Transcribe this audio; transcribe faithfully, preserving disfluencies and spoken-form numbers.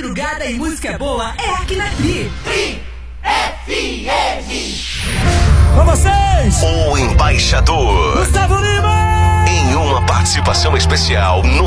madrugada e música boa é aqui na Tri. Tri F M. Com vocês, o embaixador Gustavo Lima, em uma participação especial no